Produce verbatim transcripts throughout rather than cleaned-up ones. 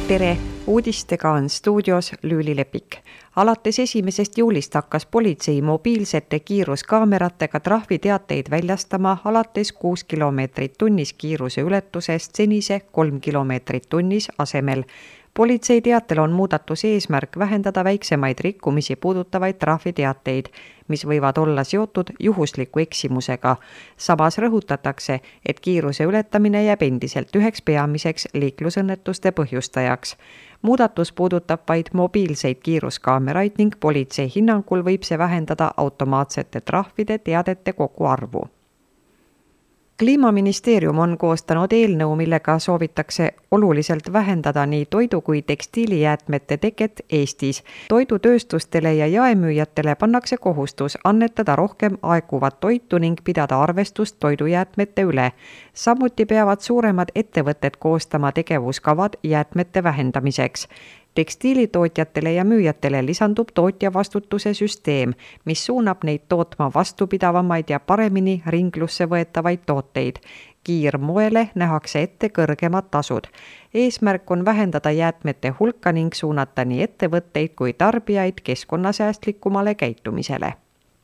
Tere! Uudistega on stuudios Lüüli Lepik. Alates esimesest juulist hakkas politsei mobiilsete kiiruskaameratega trahviteateid väljastama alates kuus kilomeetrit tunnis kiiruse ületusest senise kolm kilomeetrit tunnis asemel. Politsei teatel on muudatuse eesmärk vähendada väiksemaid rikkumisi puudutavaid trahviteateid, mis võivad olla seotud juhusliku eksimusega. Samas rõhutatakse, et kiiruse ületamine jääb endiselt üheks peamiseks liiklusõnnetuste põhjustajaks. Muudatus puudutab vaid mobiilseid kiiruskaameraid ning politsei hinnangul võib see vähendada automaatsete trahvide teadete kogu arvu. Kliimaministeerium on koostanud eelnõu, millega soovitakse oluliselt vähendada nii toidu kui tekstiilijäätmete teket Eestis. Toidutööstustele ja jaemüüjatele pannakse kohustus annetada rohkem aeguvat toitu ning pidada arvestust toidujäätmete üle. Samuti peavad suuremad ettevõtted koostama tegevuskavad jäätmete vähendamiseks. Tekstiilitootjatele ja müüjatele lisandub tootja vastutuse süsteem, mis suunab neid tootma vastupidavamaid ja paremini ringlusse võetavaid tooteid. Kiirmoele nähakse ette kõrgemad tasud. Eesmärk on vähendada jäätmete hulka ning suunata nii ettevõtteid kui tarbijaid keskkonnasäästlikumale käitumisele.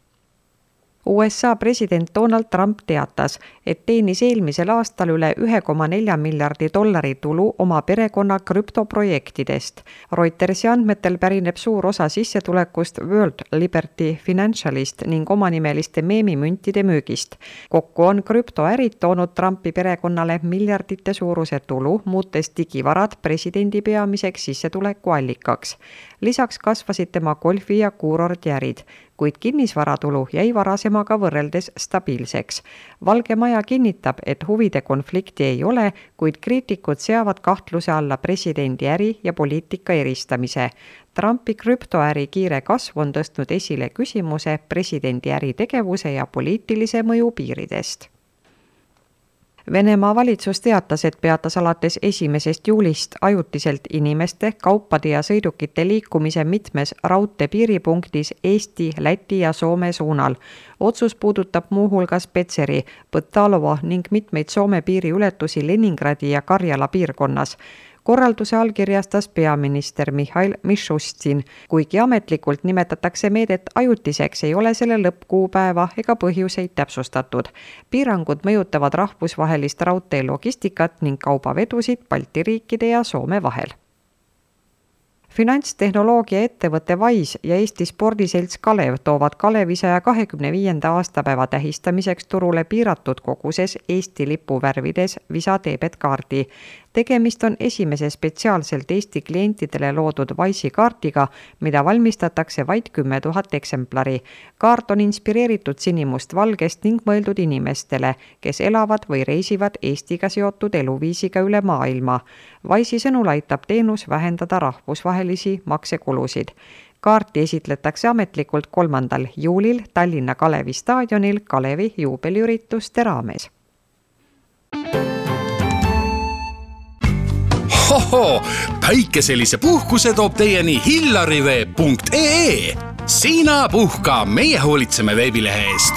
U S A president Donald Trump teatas, et teenis eelmisel aastal üle üks koma neli miljardi dollari tulu oma perekonna krüptoprojektidest. Reutersi andmetel pärineb suur osa sissetulekust World Liberty Financialist ning omanimeliste meemimüntide müügist. Kokku on krüptoärid toonud Trumpi perekonnale miljardite suuruse tulu, muutes digivarad presidendi peamiseks sissetulekuallikaks. Lisaks kasvasid tema golfi- ja kuurordiärid, kuid kinnisvaratulu jäi varasemaga võrreldes stabiilseks. Valge Maja kinnitab, et huvide konflikti ei ole, kuid kriitikud seavad kahtluse alla presidendi äri ja poliitika eristamise. Trumpi krüptoäri kiire kasv on tõstnud esile küsimuse presidendi äritegevuse ja poliitilise mõju piiridest. Venemaa valitsus teatas, et peatas alates esimesest juulist ajutiselt inimeste, kaupade ja sõidukite liikumise mitmes raudteepiiripunktis Eesti, Läti ja Soome suunal. Otsus puudutab muuhulgas Petseri, Põtalova ning mitmeid Soome piiriületusi Leningradi ja Karjala piirkonnas. Korralduse allkirjastas peaminister Mihhail Mišustin. Kuigi ametlikult nimetatakse meedet ajutiseks, ei ole selle lõppkuupäeva ega põhjuseid täpsustatud. Piirangud mõjutavad rahvusvahelist raudtee logistikat ning kaubavedusid Balti riikide ja Soome vahel. Finantstehnoloogia ettevõte Wise ja Eesti spordiselts Kalev toovad Kalevi saja kahekümne viienda aastapäeva tähistamiseks turule piiratud koguses Eesti lipuvärvides Visa debetkaardi. Tegemist on esimese spetsiaalselt Eesti klientidele loodud Wise'i kaardiga, mida valmistatakse vaid kümme tuhat eksemplari. Kaart on inspireeritud sinimust-valgest ning mõeldud inimestele, kes elavad või reisivad Eestiga seotud eluviisiga üle maailma. Wise'i sõnul aitab teenus vähendada rahvusvahelisi maksekulusid. Kaarti esitletakse ametlikult kolmandal juulil Tallinna Kalevi staadionil Kalevi juubeliürituste raames. Hoho, päikeselise puhkuse toob teieni hillarive punkt ee. Sina puhka, meie hoolitseme veebilehe eest.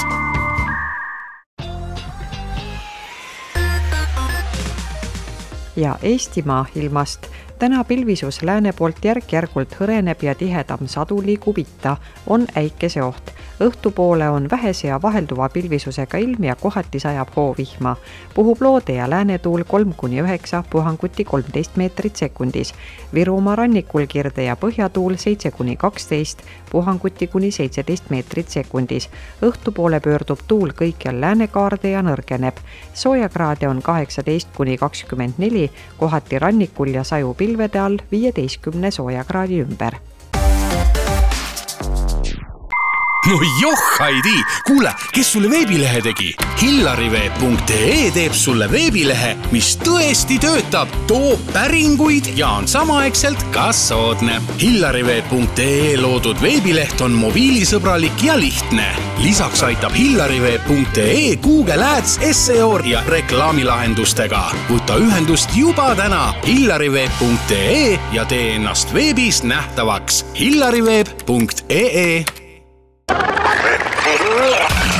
Ja Eestimaa ilmast. Täna pilvisus lääne poolt järk-järgult hõreneb ja tihedam sadu liigub itta, on äikese oht. Õhtupoole on vähese ja vahelduva pilvisusega ilm ja kohati sajab hoovihma. Puhub loode ja läänetuul kolm kuni üheksa, puhanguti kolmteist meetrit sekundis. Virumaa rannikul kirde ja põhjatuul seitse kuni kaksteist, puhanguti kuni seitseteist meetrit sekundis. Õhtupoole pöördub tuul kõikjal läänekaarde ja nõrgeneb. Soojakraade on kaheksateist kuni kakskümmend neli, kohati rannikul ja saju pilvede all viieteistkümne soojakraadi ümber. No joh, Heidi! Kuule, kes sulle veebilehe tegi? hillarive punkt ee teeb sulle veebilehe, mis tõesti töötab, toob päringuid ja on samaaegselt ka soodne. hillarive punkt ee loodud veebileht on mobiilisõbralik ja lihtne. Lisaks aitab hillarive punkt ee Google Ads, S E O ja reklaamilahendustega. Võta ühendust juba täna hillarive punkt ee ja tee ennast veebis nähtavaks. hillarive punkt ee